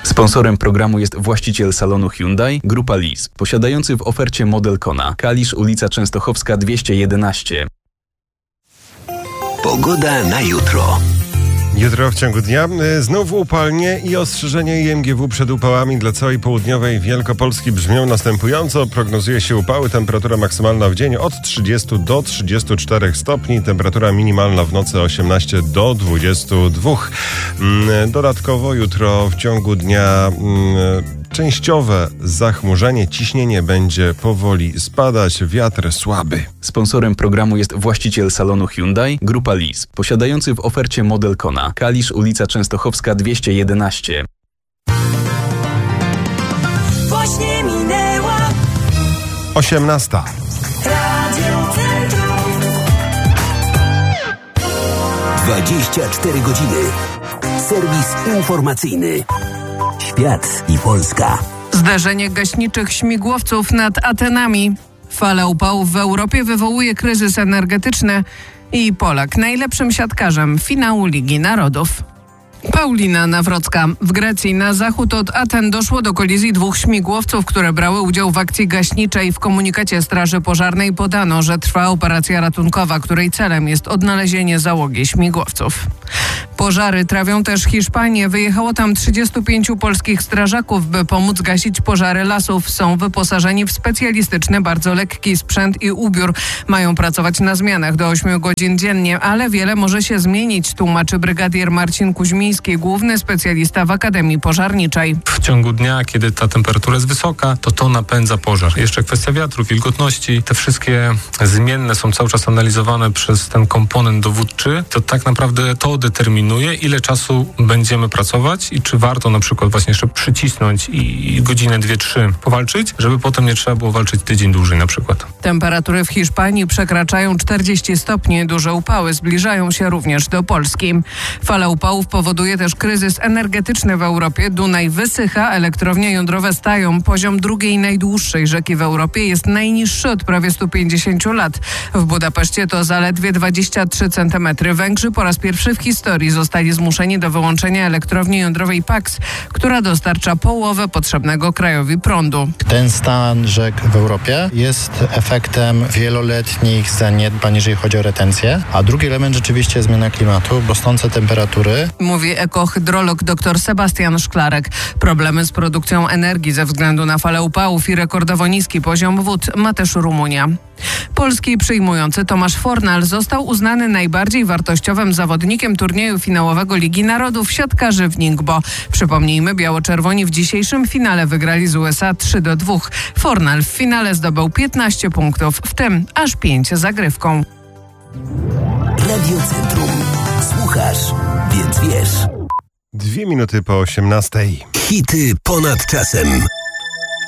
Sponsorem programu jest właściciel salonu Hyundai, Grupa Lis, posiadający w ofercie model Kona. Kalisz, ulica Częstochowska 211. Pogoda na jutro. Jutro w ciągu dnia znowu upalnie i ostrzeżenie IMGW przed upałami dla całej południowej Wielkopolski brzmią następująco. Prognozuje się upały, temperatura maksymalna w dzień od 30 do 34 stopni, temperatura minimalna w nocy 18 do 22. Dodatkowo jutro w ciągu dnia częściowe zachmurzenie, ciśnienie będzie powoli spadać, wiatr słaby. Sponsorem programu jest właściciel salonu Hyundai, Grupa Lis, posiadający w ofercie model Kona. Kalisz, ulica Częstochowska 211. Właśnie minęła 18. Radio Centrum. 24 godziny. Serwis informacyjny. Świat i Polska. Zdarzenie gaśniczych śmigłowców nad Atenami. Fala upałów w Europie wywołuje kryzys energetyczny i Polak najlepszym siatkarzem finału Ligi Narodów. Paulina Nawrocka. W Grecji na zachód od Aten doszło do kolizji dwóch śmigłowców, które brały udział w akcji gaśniczej. W komunikacie Straży Pożarnej podano, że trwa operacja ratunkowa, której celem jest odnalezienie załogi śmigłowców. Pożary trawią też Hiszpanię. Wyjechało tam 35 polskich strażaków, by pomóc gasić pożary lasów. Są wyposażeni w specjalistyczny, bardzo lekki sprzęt i ubiór. Mają pracować na zmianach do 8 godzin dziennie, ale wiele może się zmienić, tłumaczy brygadier Marcin Kuźmiński, główny specjalista w Akademii Pożarniczej. W ciągu dnia, kiedy ta temperatura jest wysoka, to napędza pożar. Jeszcze kwestia wiatru, wilgotności. Te wszystkie zmienne są cały czas analizowane przez ten komponent dowódczy. To tak naprawdę to determinuje, ile czasu będziemy pracować i czy warto na przykład właśnie jeszcze przycisnąć i godzinę, 2-3 powalczyć, żeby potem nie trzeba było walczyć tydzień dłużej na przykład. Temperatury w Hiszpanii przekraczają 40 stopni. Duże upały zbliżają się również do Polski. Fala upałów powoduje też kryzys energetyczny w Europie. Dunaj wysycha, elektrownie jądrowe stają. Poziom drugiej najdłuższej rzeki w Europie jest najniższy od prawie 150 lat. W Budapeszcie to zaledwie 23 cm. Węgrzy po raz pierwszy w historii zostali zmuszeni do wyłączenia elektrowni jądrowej Paks, która dostarcza połowę potrzebnego krajowi prądu. Ten stan rzek w Europie jest efektem wieloletnich zaniedbań, jeżeli chodzi o retencję, a drugi element rzeczywiście zmiana klimatu, rosnące temperatury. Mówi ekohydrolog dr Sebastian Szklarek. Problemy z produkcją energii ze względu na falę upałów i rekordowo niski poziom wód ma też Rumunia. Polski przyjmujący Tomasz Fornal został uznany najbardziej wartościowym zawodnikiem turnieju finałowego Ligi Narodów siatkarzy w Ningbo. Przypomnijmy, biało-czerwoni w dzisiejszym finale wygrali z USA 3-2. Fornal w finale zdobył 15 punktów, w tym aż 5 zagrywką. Radio Centrum. Słuchasz, więc wiesz. 2 minuty po 18. Hity ponad czasem.